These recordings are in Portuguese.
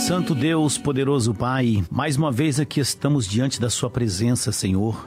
Santo Deus, poderoso Pai, mais uma vez aqui estamos diante da sua presença, Senhor.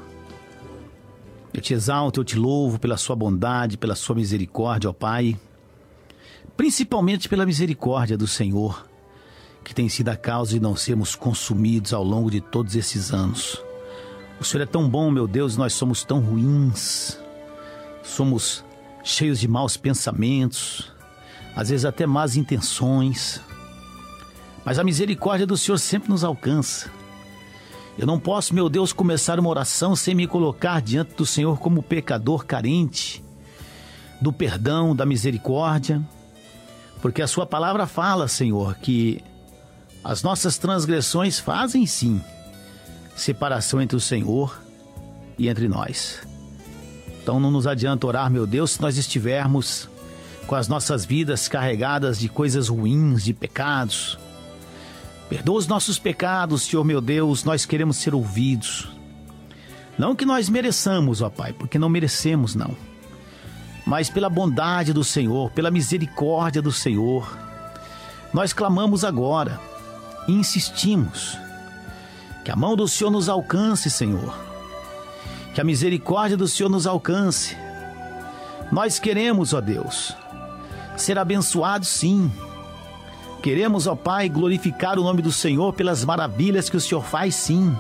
Eu te exalto, eu te louvo pela sua bondade, pela sua misericórdia, ó Pai. Principalmente pela misericórdia do Senhor, que tem sido a causa de não sermos consumidos ao longo de todos esses anos. O Senhor é tão bom, meu Deus, nós somos tão ruins. Somos cheios de maus pensamentos, às vezes até más intenções. Mas a misericórdia do Senhor sempre nos alcança. Eu não posso, meu Deus, começar uma oração sem me colocar diante do Senhor como pecador carente do perdão, da misericórdia, porque a sua palavra fala, Senhor, que as nossas transgressões fazem sim separação entre o Senhor e entre nós. Então não nos adianta orar, meu Deus, se nós estivermos com as nossas vidas carregadas de coisas ruins, de pecados. Perdoa os nossos pecados, Senhor meu Deus, nós queremos ser ouvidos. Não que nós mereçamos, ó Pai, porque não merecemos, não. Mas pela bondade do Senhor, pela misericórdia do Senhor, nós clamamos agora e insistimos que a mão do Senhor nos alcance, Senhor. Que a misericórdia do Senhor nos alcance. Nós queremos, ó Deus, ser abençoados sim. Queremos, ó Pai, glorificar o nome do Senhor pelas maravilhas que o Senhor faz, sim.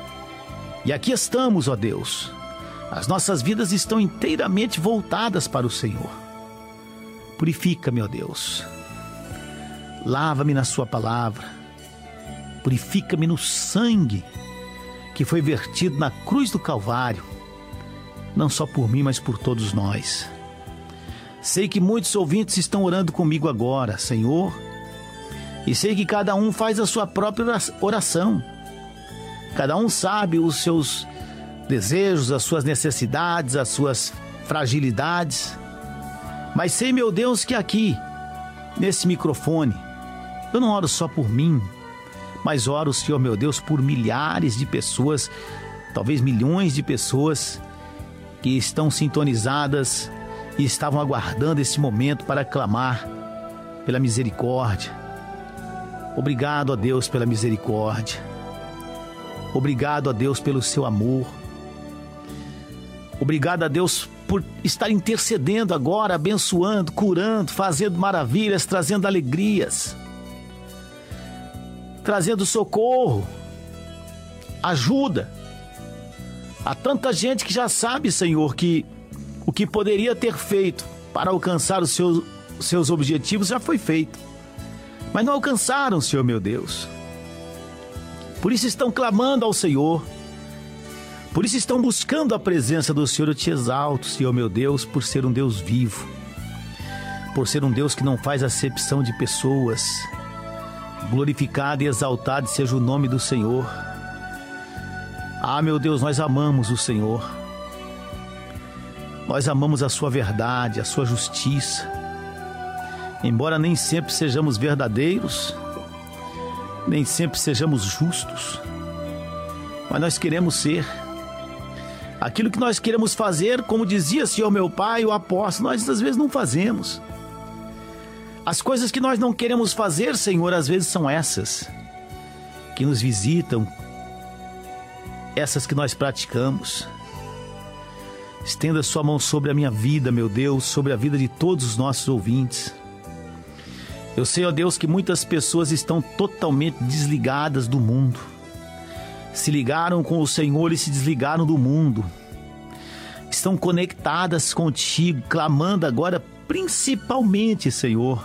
E aqui estamos, ó Deus. As nossas vidas estão inteiramente voltadas para o Senhor. Purifica-me, ó Deus. Lava-me na sua palavra. Purifica-me no sangue que foi vertido na cruz do Calvário. Não só por mim, mas por todos nós. Sei que muitos ouvintes estão orando comigo agora, Senhor. E sei que cada um faz a sua própria oração. Cada um sabe os seus desejos, as suas necessidades, as suas fragilidades. Mas sei, meu Deus, que aqui, nesse microfone, eu não oro só por mim, mas oro, Senhor meu Deus, por milhares de pessoas, talvez milhões de pessoas que estão sintonizadas e estavam aguardando esse momento para clamar pela misericórdia. Obrigado a Deus pela misericórdia. Obrigado a Deus pelo seu amor. Obrigado a Deus por estar intercedendo agora, abençoando, curando, fazendo maravilhas, trazendo alegrias, trazendo socorro, ajuda. Há tanta gente que já sabe, Senhor, que o que poderia ter feito para alcançar os seus objetivos já foi feito. Mas não alcançaram, Senhor meu Deus. Por isso estão clamando ao Senhor. Por isso estão buscando a presença do Senhor. Eu te exalto, Senhor meu Deus, por ser um Deus vivo. Por ser um Deus que não faz acepção de pessoas. Glorificado e exaltado seja o nome do Senhor. Ah, meu Deus, nós amamos o Senhor. Nós amamos a sua verdade, a sua justiça. Embora nem sempre sejamos verdadeiros, nem sempre sejamos justos, mas nós queremos ser. Aquilo que nós queremos fazer, como dizia Senhor meu Pai, o apóstolo, nós às vezes não fazemos. As coisas que nós não queremos fazer, Senhor, às vezes são essas que nos visitam, essas que nós praticamos. Estenda sua mão sobre a minha vida, meu Deus, sobre a vida de todos os nossos ouvintes. Eu sei, ó Deus, que muitas pessoas estão totalmente desligadas do mundo. Se ligaram com o Senhor e se desligaram do mundo. Estão conectadas contigo, clamando agora principalmente, Senhor,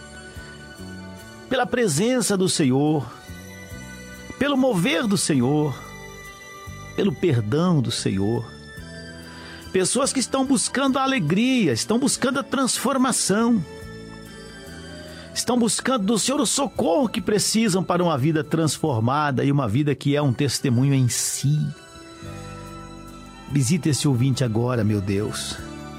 pela presença do Senhor, pelo mover do Senhor, pelo perdão do Senhor. Pessoas que estão buscando a alegria, estão buscando a transformação. Estão buscando do Senhor o socorro que precisam para uma vida transformada e uma vida que é um testemunho em si. Visita esse ouvinte agora, meu Deus.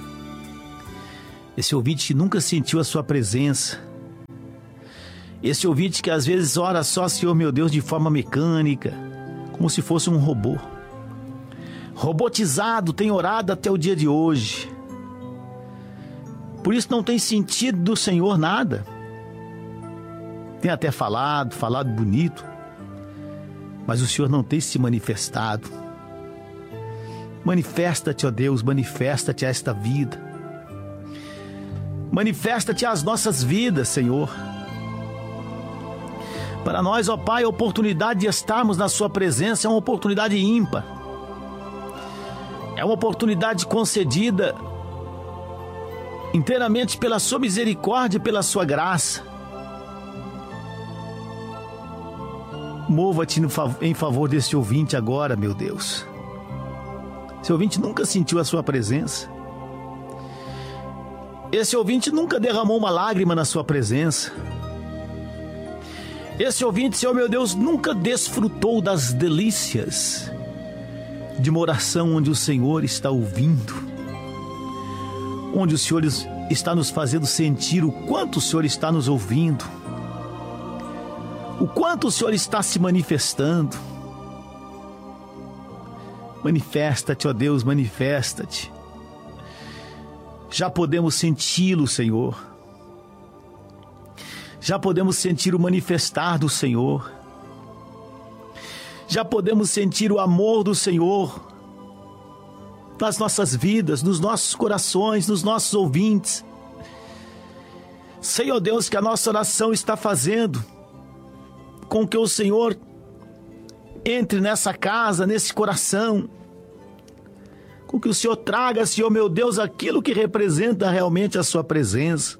Esse ouvinte que nunca sentiu a sua presença. Esse ouvinte que às vezes ora só, Senhor meu Deus, de forma mecânica, como se fosse um robô. Robotizado, tem orado até o dia de hoje. Por isso não tem sentido do Senhor nada. tem até falado bonito, mas o Senhor não tem se manifestado. Manifesta-te, ó Deus, manifesta-te a esta vida. Manifesta-te às nossas vidas, Senhor. Para nós, ó Pai, a oportunidade de estarmos na Sua presença é uma oportunidade ímpar. É uma oportunidade concedida inteiramente pela Sua misericórdia e pela Sua graça. Mova-te em favor desse ouvinte agora, meu Deus. Esse ouvinte nunca sentiu a Sua presença. Esse ouvinte nunca derramou uma lágrima na Sua presença. Esse ouvinte, Senhor meu Deus, nunca desfrutou das delícias de uma oração onde o Senhor está ouvindo, onde o Senhor está nos fazendo sentir o quanto o Senhor está nos ouvindo, o quanto o Senhor está se manifestando. Manifesta-te, ó Deus, manifesta-te. Já podemos senti-lo, Senhor. Já podemos sentir o manifestar do Senhor. Já podemos sentir o amor do Senhor nas nossas vidas, nos nossos corações, nos nossos ouvintes. Sei, ó Deus, que a nossa oração está fazendo com que o Senhor entre nessa casa, nesse coração, com que o Senhor traga, Senhor meu Deus, aquilo que representa realmente a Sua presença.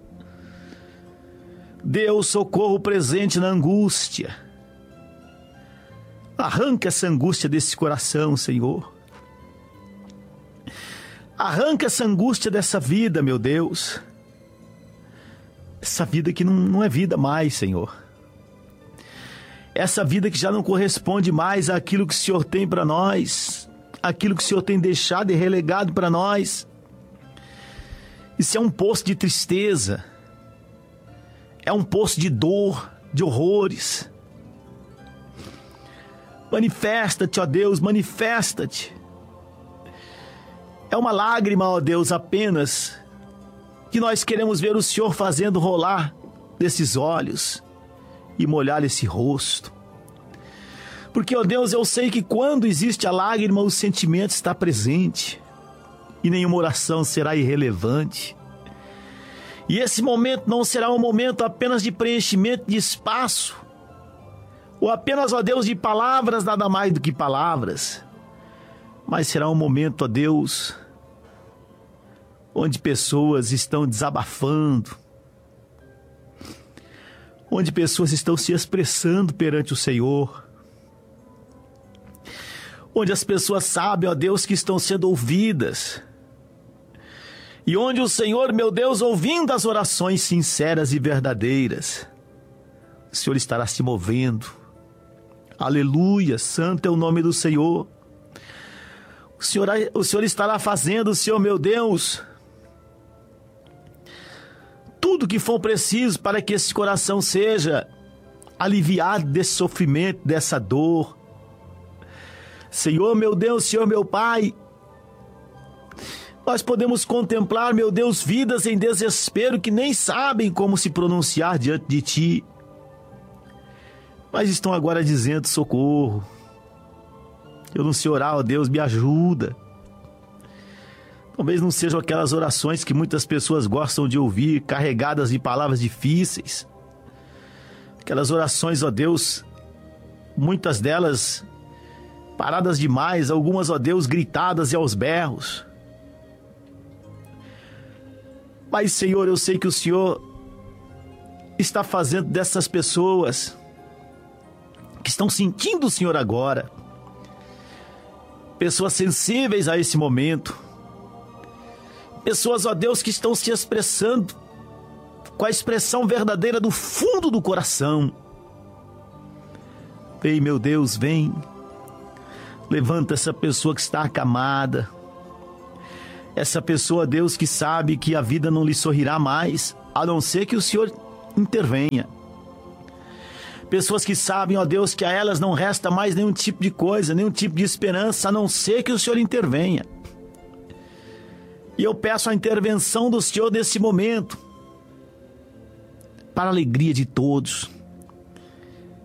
Deus, socorro presente na angústia. Arranca essa angústia desse coração, Senhor. Arranca essa angústia dessa vida, meu Deus. Essa vida que não é vida mais, Senhor. Essa vida que já não corresponde mais àquilo que o Senhor tem para nós, aquilo que o Senhor tem deixado e relegado para nós. Isso é um poço de tristeza, é um poço de dor, de horrores. Manifesta-te, ó Deus, manifesta-te. É uma lágrima, ó Deus, apenas, que nós queremos ver o Senhor fazendo rolar desses olhos e molhar esse rosto. Porque, ó Deus, eu sei que quando existe a lágrima, o sentimento está presente e nenhuma oração será irrelevante. E esse momento não será um momento apenas de preenchimento de espaço, ou apenas, ó Deus, de palavras, nada mais do que palavras, mas será um momento, ó Deus, onde pessoas estão desabafando, onde pessoas estão se expressando perante o Senhor, onde as pessoas sabem, ó Deus, que estão sendo ouvidas, e onde o Senhor, meu Deus, ouvindo as orações sinceras e verdadeiras, o Senhor estará se movendo. Aleluia, santo é o nome do Senhor. O Senhor estará fazendo, Senhor meu Deus, tudo que for preciso para que esse coração seja aliviado desse sofrimento, dessa dor. Senhor meu Deus, Senhor meu Pai, nós podemos contemplar, meu Deus, vidas em desespero que nem sabem como se pronunciar diante de Ti, mas estão agora dizendo socorro. Eu não sei orar, ó Deus, me ajuda. Talvez não sejam aquelas orações que muitas pessoas gostam de ouvir, carregadas de palavras difíceis. Aquelas orações, ó Deus, muitas delas paradas demais, algumas, ó Deus, gritadas e aos berros. Mas, Senhor, eu sei que o Senhor está fazendo dessas pessoas que estão sentindo o Senhor agora, pessoas sensíveis a esse momento, pessoas, ó Deus, que estão se expressando com a expressão verdadeira do fundo do coração. Vem, meu Deus, vem. Levanta essa pessoa que está acamada. Essa pessoa, Deus, que sabe que a vida não lhe sorrirá mais, a não ser que o Senhor intervenha. Pessoas que sabem, ó Deus, que a elas não resta mais nenhum tipo de coisa, nenhum tipo de esperança, a não ser que o Senhor intervenha. E eu peço a intervenção do Senhor nesse momento, para a alegria de todos,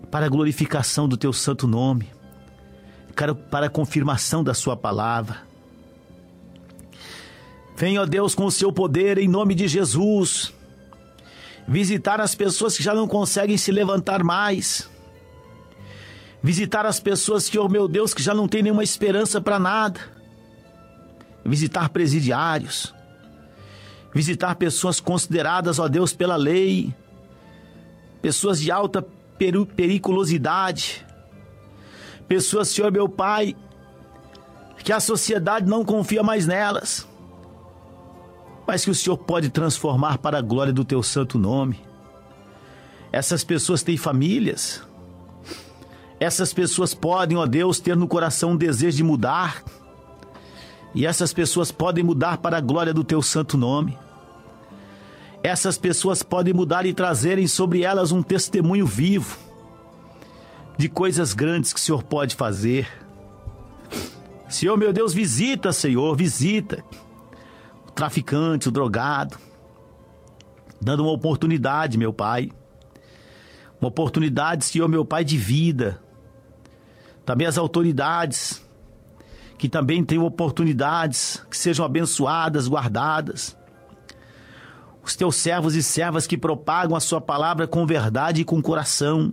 para a glorificação do teu santo nome, para a confirmação da sua palavra. Venha, ó Deus, com o seu poder, em nome de Jesus, visitar as pessoas que já não conseguem se levantar mais, visitar as pessoas que, ó meu Deus, que já não tem nenhuma esperança para nada, visitar presidiários, visitar pessoas consideradas, ó Deus, pela lei, pessoas de alta periculosidade, pessoas, Senhor meu Pai, que a sociedade não confia mais nelas, mas que o Senhor pode transformar para a glória do teu santo nome. Essas pessoas têm famílias, essas pessoas podem, ó Deus, ter no coração um desejo de mudar, e essas pessoas podem mudar para a glória do teu santo nome. Essas pessoas podem mudar e trazerem sobre elas um testemunho vivo de coisas grandes que o Senhor pode fazer. Senhor, meu Deus, visita, Senhor, visita o traficante, o drogado, dando uma oportunidade, meu Pai. Uma oportunidade, Senhor, meu Pai, de vida. Também as autoridades, que também tenham oportunidades, que sejam abençoadas, guardadas. Os teus servos e servas que propagam a sua palavra com verdade e com coração.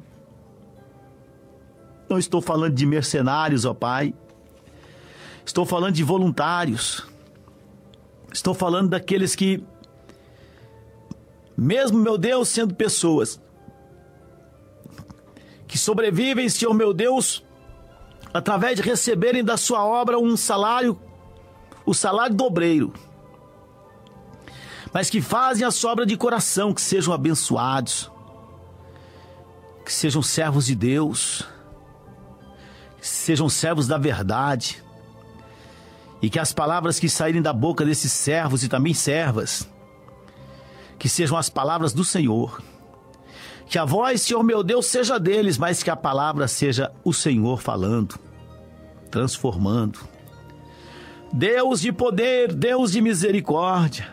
Não estou falando de mercenários, ó Pai. Estou falando de voluntários. Estou falando daqueles que, mesmo, meu Deus, sendo pessoas que sobrevivem, Senhor, meu Deus, através de receberem da sua obra um salário, o salário do obreiro, mas que fazem a sua obra de coração, que sejam abençoados, que sejam servos de Deus, que sejam servos da verdade, e que as palavras que saírem da boca desses servos e também servas, que sejam as palavras do Senhor, que a voz, Senhor meu Deus, seja deles, mas que a palavra seja o Senhor falando, transformando. Deus de poder, Deus de misericórdia.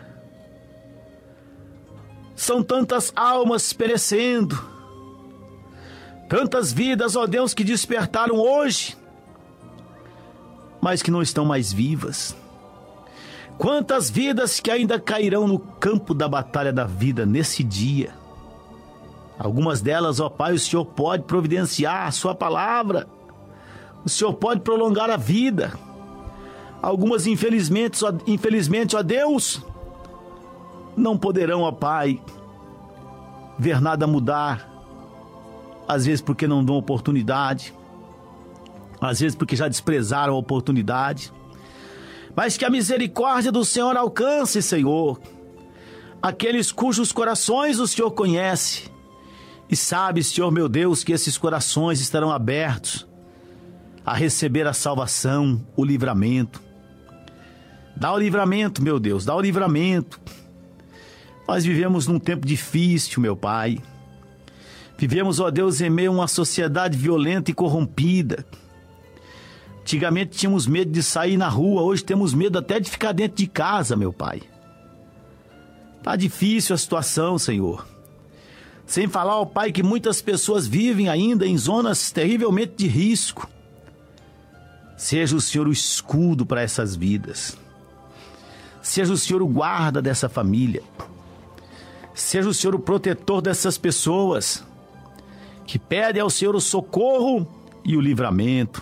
São tantas almas perecendo, tantas vidas, ó Deus, que despertaram hoje, mas que não estão mais vivas. Quantas vidas que ainda cairão no campo da batalha da vida nesse dia. Algumas delas, ó Pai, o Senhor pode providenciar a sua palavra. O Senhor pode prolongar a vida. Algumas, infelizmente, ó Deus, não poderão, ó Pai, ver nada mudar. Às vezes porque não dão oportunidade. Às vezes porque já desprezaram a oportunidade. Mas que a misericórdia do Senhor alcance, Senhor, aqueles cujos corações o Senhor conhece. E sabe, Senhor meu Deus, que esses corações estarão abertos a receber a salvação, o livramento. Dá o livramento, meu Deus, dá o livramento. Nós vivemos num tempo difícil, meu Pai. Vivemos, ó Deus, em meio a uma sociedade violenta e corrompida. Antigamente tínhamos medo de sair na rua, hoje temos medo até de ficar dentro de casa, meu Pai. Tá difícil a situação, Senhor. Sem falar, ó Pai, que muitas pessoas vivem ainda em zonas terrivelmente de risco. Seja o Senhor o escudo para essas vidas. Seja o Senhor o guarda dessa família. Seja o Senhor o protetor dessas pessoas que pedem ao Senhor o socorro e o livramento.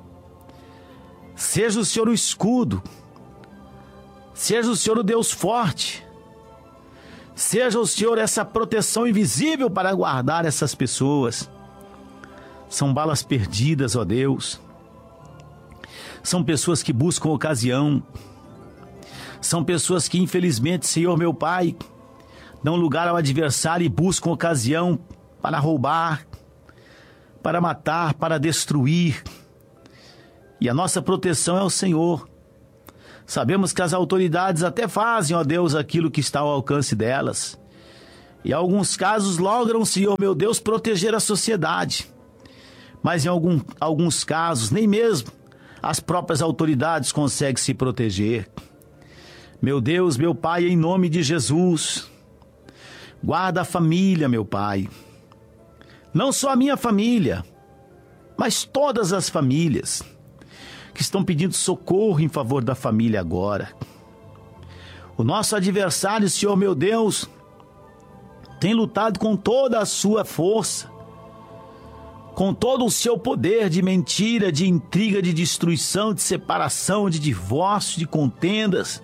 Seja o Senhor o escudo. Seja o Senhor o Deus forte. Seja o Senhor essa proteção invisível para guardar essas pessoas. São balas perdidas, ó Deus. São pessoas que buscam ocasião. São pessoas que, infelizmente, Senhor meu Pai, dão lugar ao adversário e buscam ocasião para roubar, para matar, para destruir. E a nossa proteção é o Senhor. Sabemos que as autoridades até fazem, ó Deus, aquilo que está ao alcance delas. E em alguns casos logram, Senhor meu Deus, proteger a sociedade. Mas em alguns casos, nem mesmo as próprias autoridades conseguem se proteger. Meu Deus, meu Pai, em nome de Jesus, guarda a família, meu Pai. Não só a minha família, mas todas as famílias que estão pedindo socorro em favor da família agora. O nosso adversário, Senhor meu Deus, tem lutado com toda a sua força, com todo o seu poder de mentira, de intriga, de destruição, de separação, de divórcio, de contendas.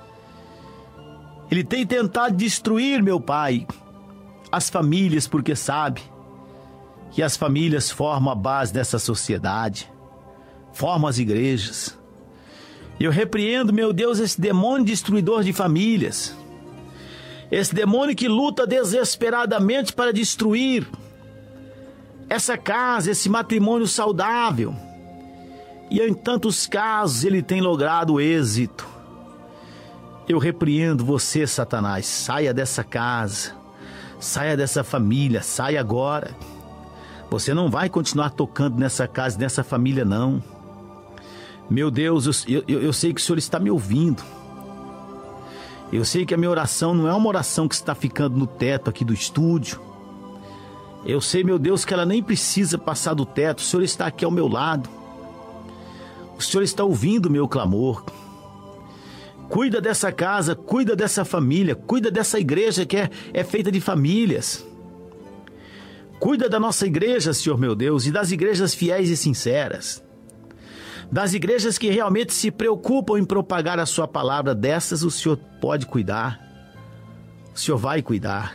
Ele tem tentado destruir, meu Pai, as famílias, porque sabe que as famílias formam a base dessa sociedade, formam as igrejas. Eu repreendo, meu Deus, esse demônio destruidor de famílias, esse demônio que luta desesperadamente para destruir essa casa, esse matrimônio saudável. E em tantos casos ele tem logrado êxito. Eu repreendo você, Satanás. Saia dessa casa, saia dessa família, saia agora. Você não vai continuar tocando nessa casa, nessa família, não. Meu Deus, eu sei que o Senhor está me ouvindo. Eu sei que a minha oração não é uma oração que está ficando no teto aqui do estúdio. Eu sei, meu Deus, que ela nem precisa passar do teto. O Senhor está aqui ao meu lado. O Senhor está ouvindo o meu clamor. Cuida dessa casa, cuida dessa família, cuida dessa igreja que é feita de famílias. Cuida da nossa igreja, Senhor meu Deus, e das igrejas fiéis e sinceras. Das igrejas que realmente se preocupam em propagar a sua palavra, dessas o Senhor pode cuidar. O Senhor vai cuidar.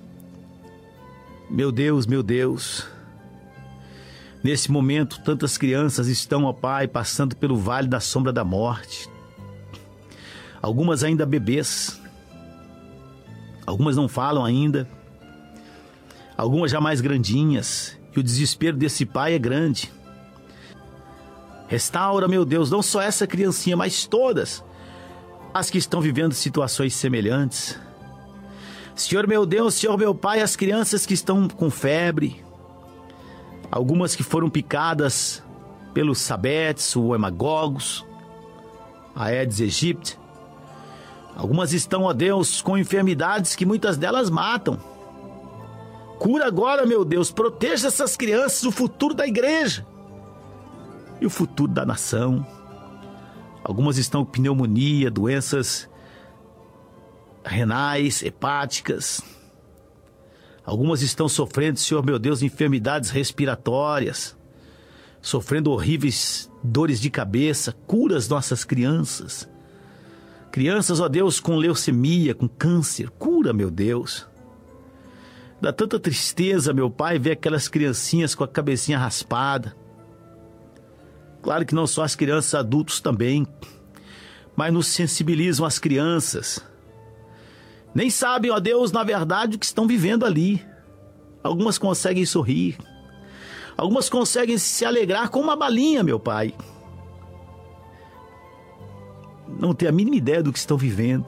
Meu Deus, nesse momento tantas crianças estão, ó Pai, passando pelo vale da sombra da morte. Algumas ainda bebês, algumas não falam ainda, algumas já mais grandinhas, e o desespero desse pai é grande. Restaura, meu Deus, não só essa criancinha, mas todas as que estão vivendo situações semelhantes. Senhor meu Deus, Senhor meu Pai, as crianças que estão com febre, algumas que foram picadas pelos sabetes, o hemagogos, a Aedes aegypti, algumas estão, ó Deus, com enfermidades que muitas delas matam. Cura agora, meu Deus, proteja essas crianças, o futuro da igreja e o futuro da nação. Algumas estão com pneumonia, doenças renais, hepáticas. Algumas estão sofrendo, Senhor meu Deus, enfermidades respiratórias, sofrendo horríveis dores de cabeça. Cura as nossas crianças. Crianças, ó Deus, com leucemia, com câncer. Cura, meu Deus. Dá tanta tristeza, meu Pai, ver aquelas criancinhas com a cabecinha raspada. Claro que não só as crianças, adultos também, mas nos sensibilizam as crianças. Nem sabem, ó Deus, na verdade, o que estão vivendo ali. Algumas conseguem sorrir. Algumas conseguem se alegrar com uma balinha, meu Pai. Não tem a mínima ideia do que estão vivendo.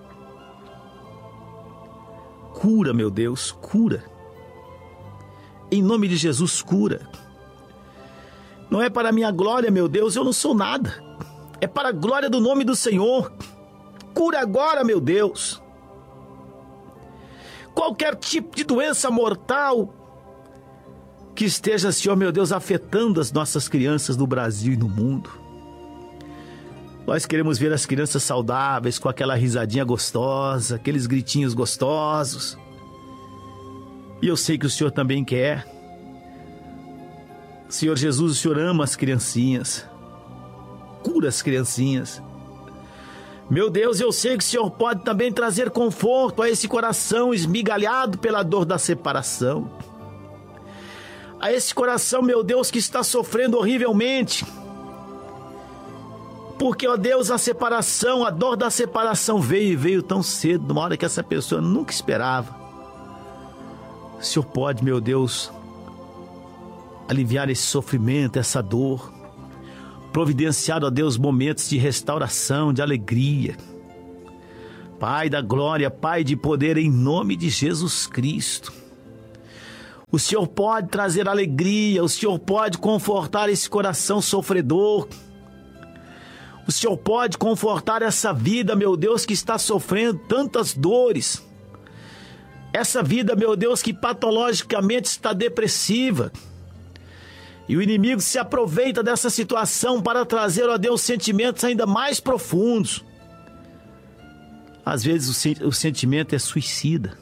Cura, meu Deus, cura. Em nome de Jesus, cura. Não é para a minha glória, meu Deus, eu não sou nada. É para a glória do nome do Senhor. Cura agora, meu Deus. Qualquer tipo de doença mortal que esteja, Senhor meu Deus, afetando as nossas crianças no Brasil e no mundo. Nós queremos ver as crianças saudáveis, com aquela risadinha gostosa, aqueles gritinhos gostosos. E eu sei que o Senhor também quer. Senhor Jesus, o Senhor ama as criancinhas. Cura as criancinhas. Meu Deus, eu sei que o Senhor pode também trazer conforto a esse coração esmigalhado pela dor da separação. A esse coração, meu Deus, que está sofrendo horrivelmente. Porque, ó Deus, a separação, a dor da separação veio tão cedo, numa hora que essa pessoa nunca esperava. O Senhor pode, meu Deus, aliviar esse sofrimento, essa dor. Providenciar, ó Deus, momentos de restauração, de alegria. Pai da glória, Pai de poder, em nome de Jesus Cristo. O Senhor pode trazer alegria, o Senhor pode confortar esse coração sofredor. O Senhor pode confortar essa vida, meu Deus, que está sofrendo tantas dores. Essa vida, meu Deus, que patologicamente está depressiva. E o inimigo se aproveita dessa situação para trazer, ó Deus, sentimentos ainda mais profundos. Às vezes o sentimento é suicida.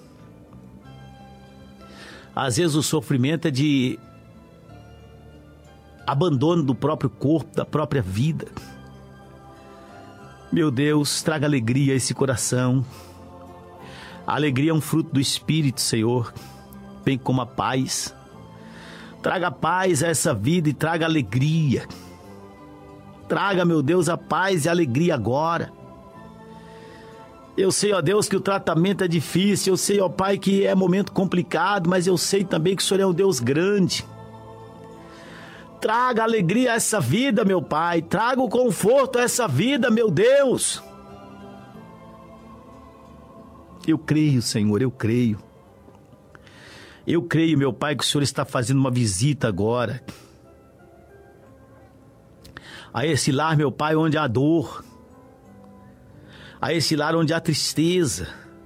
Às vezes o sofrimento é de abandono do próprio corpo, da própria vida. Meu Deus, traga alegria a esse coração. A alegria é um fruto do Espírito, Senhor, bem como a paz. Traga paz a essa vida e traga alegria. Traga, meu Deus, a paz e a alegria agora. Eu sei, ó Deus, que o tratamento é difícil. Eu sei, ó Pai, que é momento complicado, mas eu sei também que o Senhor é um Deus grande. Traga alegria a essa vida, meu Pai. Traga o conforto a essa vida, meu Deus. Eu creio, Senhor, eu creio. Eu creio, meu Pai, que o Senhor está fazendo uma visita agora a esse lar, meu Pai, onde há dor, a esse lar onde há tristeza,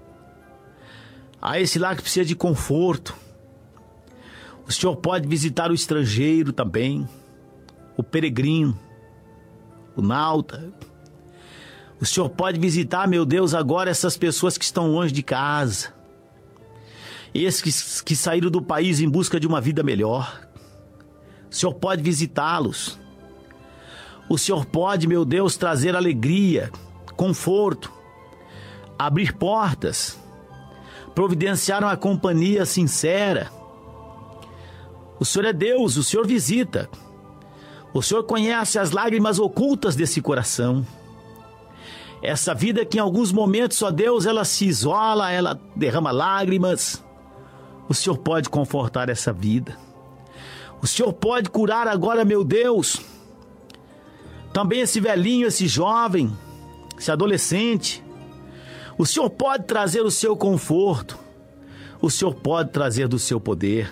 a esse lar que precisa de conforto. O Senhor pode visitar o estrangeiro também, o peregrino, o nauta. O Senhor pode visitar, meu Deus, agora essas pessoas que estão longe de casa. Esses que saíram do país em busca de uma vida melhor. O Senhor pode visitá-los. O Senhor pode, meu Deus, trazer alegria, conforto, abrir portas, providenciar uma companhia sincera. O Senhor é Deus, o Senhor visita. O Senhor conhece as lágrimas ocultas desse coração. Essa vida que em alguns momentos, ó Deus, ela se isola, ela derrama lágrimas. O Senhor pode confortar essa vida. O Senhor pode curar agora, meu Deus, também esse velhinho, esse jovem, esse adolescente. O Senhor pode trazer o seu conforto. O Senhor pode trazer do seu poder.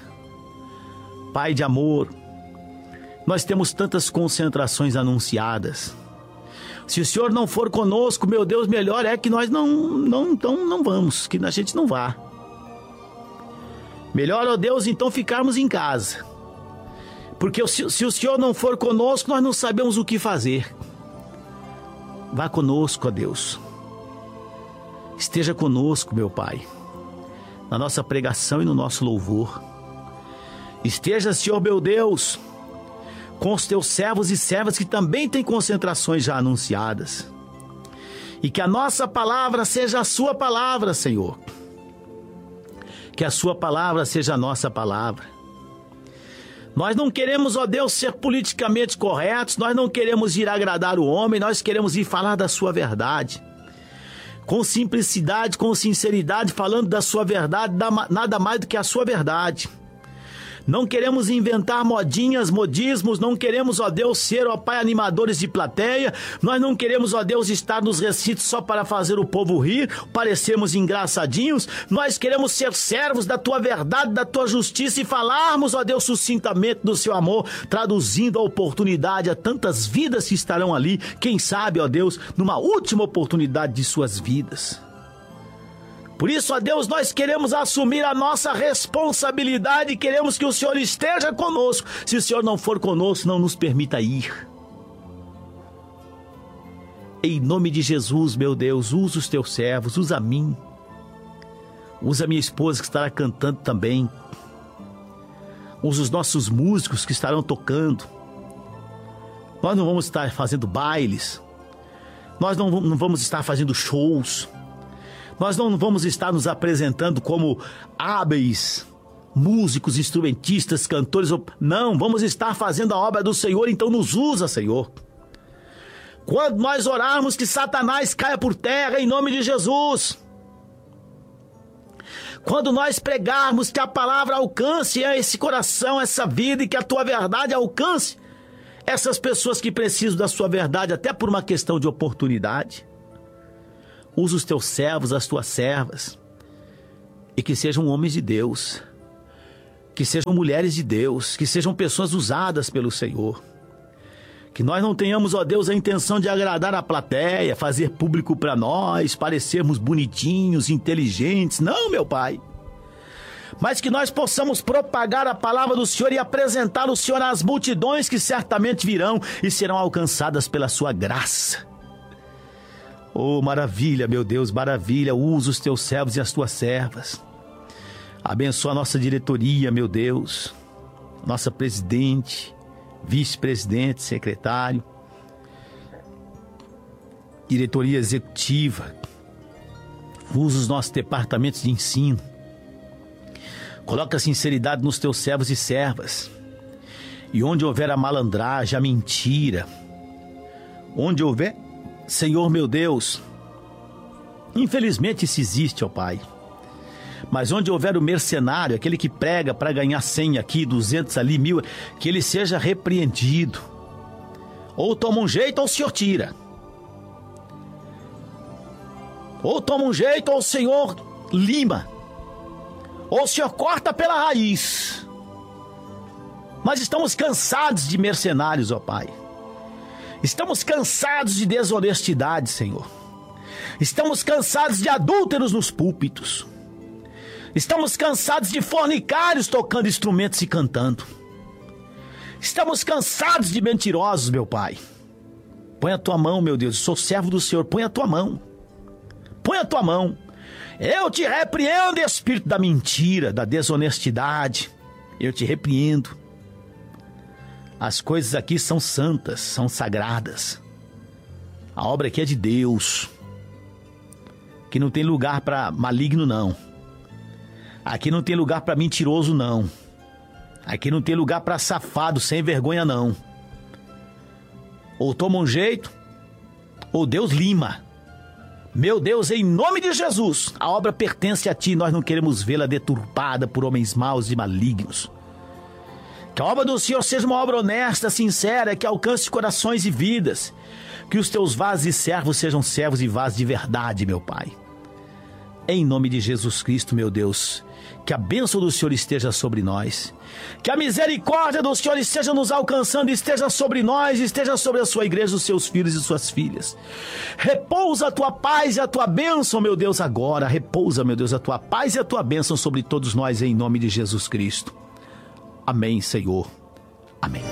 Pai de amor, nós temos tantas concentrações anunciadas. Se o Senhor não for conosco, meu Deus, melhor é que nós não vamos, que a gente não vá. Melhor, ó Deus, então ficarmos em casa. Porque se o Senhor não for conosco, nós não sabemos o que fazer. Vá conosco, ó Deus. Esteja conosco, meu Pai, na nossa pregação e no nosso louvor. Esteja, Senhor, meu Deus, com os teus servos e servas que também têm concentrações já anunciadas. E que a nossa palavra seja a sua palavra, Senhor. Que a sua palavra seja a nossa palavra. Nós não queremos, ó Deus, ser politicamente corretos, nós não queremos ir agradar o homem, nós queremos ir falar da sua verdade. Com simplicidade, com sinceridade, falando da sua verdade, nada mais do que a sua verdade. Não queremos inventar modinhas, modismos, não queremos, ó Deus, ser, ó Pai, animadores de plateia, nós não queremos, ó Deus, estar nos recintos só para fazer o povo rir, parecermos engraçadinhos, nós queremos ser servos da Tua verdade, da Tua justiça e falarmos, ó Deus, sucintamente do Seu amor, traduzindo a oportunidade a tantas vidas que estarão ali, quem sabe, ó Deus, numa última oportunidade de suas vidas. Por isso, ó Deus, nós queremos assumir a nossa responsabilidade e queremos que o Senhor esteja conosco. Se o Senhor não for conosco, não nos permita ir. Em nome de Jesus, meu Deus, usa os teus servos, usa a mim. Usa a minha esposa que estará cantando também. Usa os nossos músicos que estarão tocando. Nós não vamos estar fazendo bailes. Nós não vamos estar fazendo shows. Nós não vamos estar nos apresentando como hábeis músicos, instrumentistas, cantores. Não, vamos estar fazendo a obra do Senhor, então nos usa, Senhor. Quando nós orarmos, que Satanás caia por terra em nome de Jesus. Quando nós pregarmos, que a palavra alcance esse coração, essa vida, e que a Tua verdade alcance essas pessoas que precisam da Sua verdade, até por uma questão de oportunidade. Usa os teus servos, as tuas servas, e que sejam homens de Deus, que sejam mulheres de Deus, que sejam pessoas usadas pelo Senhor. Que nós não tenhamos, ó Deus, a intenção de agradar a plateia, fazer público para nós, parecermos bonitinhos, inteligentes. Não, meu Pai. mas que nós possamos propagar a palavra do Senhor e apresentar o Senhor às multidões que certamente virão e serão alcançadas pela sua graça. Oh, maravilha, meu Deus, maravilha, usa os teus servos e as tuas servas. Abençoa a nossa diretoria, meu Deus, nossa presidente, vice-presidente, secretário, diretoria executiva. Usa os nossos departamentos de ensino. Coloca a sinceridade nos teus servos e servas. E onde houver a malandragem, a mentira, onde houver, Senhor meu Deus, infelizmente isso existe, ó Pai, mas onde houver o mercenário, aquele que prega para ganhar 100 aqui, 200 ali, 1000, que ele seja repreendido. Ou toma um jeito ou o Senhor tira. Ou toma um jeito ou o Senhor lima. Ou o Senhor corta pela raiz. Mas estamos cansados de mercenários, ó Pai. Estamos cansados de desonestidade, Senhor. Estamos cansados de adúlteros nos púlpitos. Estamos cansados de fornicários tocando instrumentos e cantando. Estamos cansados de mentirosos, meu Pai. Põe a tua mão, meu Deus. Eu sou servo do Senhor. Põe a tua mão. Põe a tua mão. Eu te repreendo, espírito da mentira, da desonestidade. Eu te repreendo. As coisas aqui são santas, são sagradas. A obra aqui é de Deus. Aqui não tem lugar para maligno, não. Aqui não tem lugar para mentiroso, não. Aqui não tem lugar para safado, sem vergonha, não. Ou toma um jeito, ou Deus lima. Meu Deus, em nome de Jesus, a obra pertence a Ti. Nós não queremos vê-la deturpada por homens maus e malignos. Que a obra do Senhor seja uma obra honesta, sincera, que alcance corações e vidas. Que os Teus vasos e servos sejam servos e vasos de verdade, meu Pai. Em nome de Jesus Cristo, meu Deus, que a bênção do Senhor esteja sobre nós. Que a misericórdia do Senhor esteja nos alcançando, esteja sobre nós, esteja sobre a sua igreja, os seus filhos e suas filhas. Repousa a tua paz e a tua bênção, meu Deus, agora. Repousa, meu Deus, a tua paz e a tua bênção sobre todos nós, em nome de Jesus Cristo. Amém, Senhor. Amém.